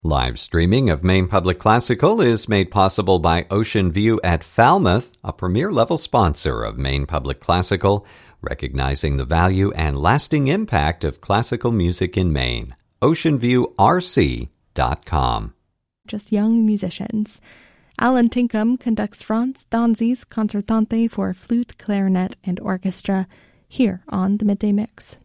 Live streaming of Maine Public Classical is made possible by Ocean View at Falmouth, a premier-level sponsor of Maine Public Classical, recognizing the value and lasting impact of classical music in Maine. OceanViewRC.com. Just young musicians. Alan Tinkham conducts Franz Danzi's Concertante for flute, clarinet, and orchestra here on the Midday Mix.